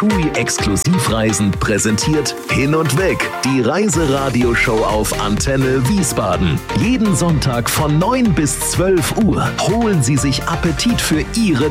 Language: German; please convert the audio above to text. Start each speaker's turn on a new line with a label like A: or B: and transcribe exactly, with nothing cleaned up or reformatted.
A: TUI Exklusivreisen präsentiert Hin und Weg, die Reiseradioshow auf Antenne Wiesbaden. Jeden Sonntag von neun bis zwölf Uhr holen Sie sich Appetit für Ihre